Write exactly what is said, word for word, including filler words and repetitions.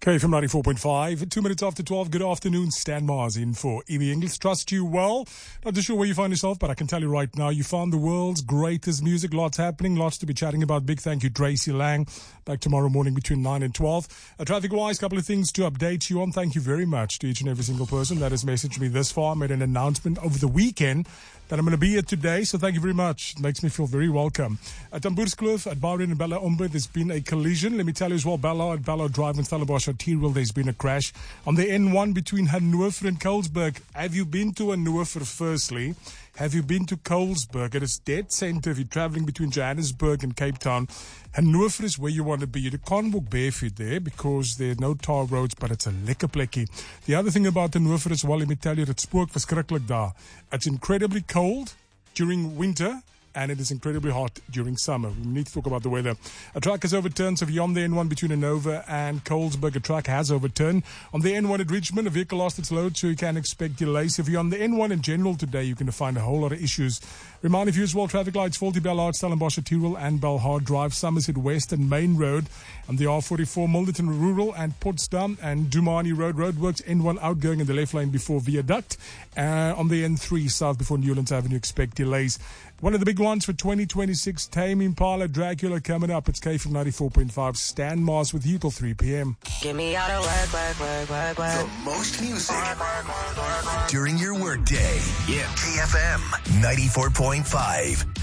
K F M ninety-four point five, two minutes after twelve. Good afternoon. Stan Mars in for E B English. Trust you well. Not too sure where you find yourself, but I can tell you right now, you found the world's greatest music. Lots happening, lots to be chatting about. Big thank you, Tracy Lang. Back tomorrow morning between nine and twelve. Uh, traffic-wise, couple of things to update you on. Thank you very much to each and every single person that has messaged me this far. I made an announcement over the weekend that I'm going to be here today, so thank you very much. It makes me feel very welcome. At Tamboerskloof, at Bowden and Bella Umber, there's been a collision. Let me tell you as well, Bella at Bella Drive and Stellenbosch arterial, there's been a crash. On the N one between Hannover and Colesberg. Have you been to Hannover firstly? Have you been to Colesberg? It is dead center if you're traveling between Johannesburg and Cape Town. Hannover is where you want to be. You can't walk barefoot there because there are no tar roads, but it's a lekker plekkie. The other thing about Hannover as well, let me tell you, it's spook verskriklik daar. It's incredibly cold during winter, and it is incredibly hot during summer. We need to talk about the weather. A truck has overturned, so if you're on the N one between Hannover and Colesberg, a truck has overturned. On the N one at Richmond, a vehicle lost its load, so you can expect delays. If you're on the N one in general today, you're going to find a whole lot of issues. Remind you as well, traffic lights, faulty Ballard, Stellenbosch, Tyrrell and Belhard Drive, Somerset West and Main Road, and the R forty-four, Milnerton Rural and Potsdam and Dumani Road. Roadworks, N one outgoing in the left lane before Viaduct. Uh, on the N three south before Newlands Avenue, expect delays. One of the big ones for twenty twenty-six, Tame Impala Dracula coming up. It's K F M ninety-four point five. Stan Mars with you till three p.m. Get me out of work, work, work, work, work. The most music during your workday. Yeah. K F M ninety-four point five.